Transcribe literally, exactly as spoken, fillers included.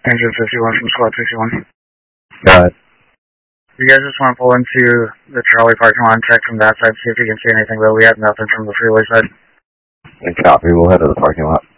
Engine fifty-one from squad fifty-one. Got it. You guys just want to pull into the Charlie parking lot and check from that side, see if you can see anything, but we have nothing from the freeway side. And copy, we'll head to the parking lot.